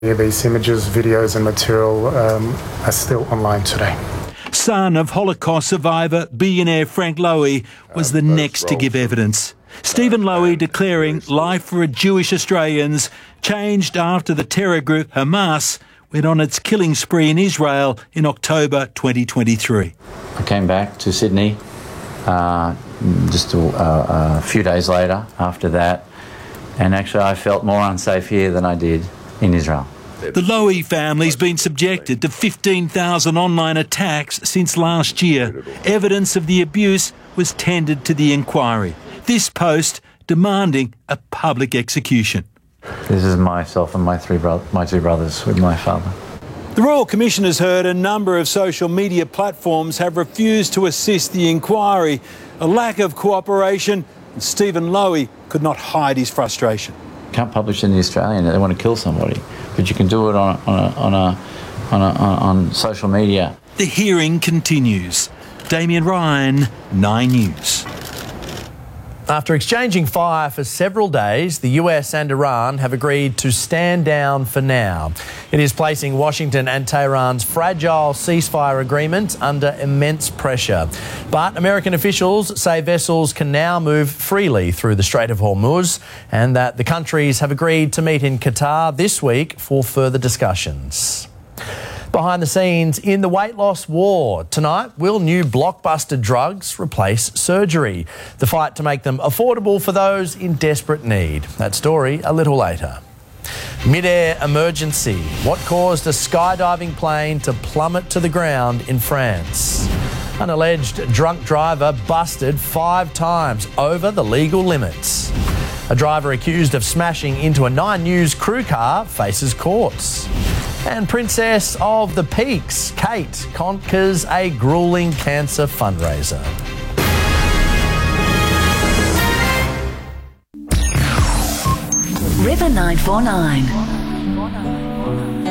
These images, videos and material are still online today. Son of Holocaust survivor, billionaire Frank Lowy was the next to give evidence. Stephen Lowy declaring life for Jewish Australians changed after the terror group Hamas went on its killing spree in Israel in October 2023. I came back to Sydney just a few days later after that, and actually I felt more unsafe here than I did in Israel. The Lowy family's been subjected to 15,000 online attacks since last year. Evidence of the abuse was tendered to the inquiry. This post demanding a public execution. This is myself and my two brothers with my father. The Royal Commission has heard a number of social media platforms have refused to assist the inquiry. A lack of cooperation, and Stephen Lowy could not hide his frustration. Can't publish in the Australian. They want to kill somebody, but you can do it on social media. The hearing continues. Damien Ryan, 9 News. After exchanging fire for several days, the US and Iran have agreed to stand down for now. It is placing Washington and Tehran's fragile ceasefire agreement under immense pressure. But American officials say vessels can now move freely through the Strait of Hormuz and that the countries have agreed to meet in Qatar this week for further discussions. Behind the scenes in the weight loss war. Tonight, will new blockbuster drugs replace surgery? The fight to make them affordable for those in desperate need. That story a little later. Mid-air emergency. What caused a skydiving plane to plummet to the ground in France? An alleged drunk driver busted 5 times over the legal limits. A driver accused of smashing into a 9 News crew car faces courts. And Princess of the Peaks, Kate, conquers a gruelling cancer fundraiser. River 949.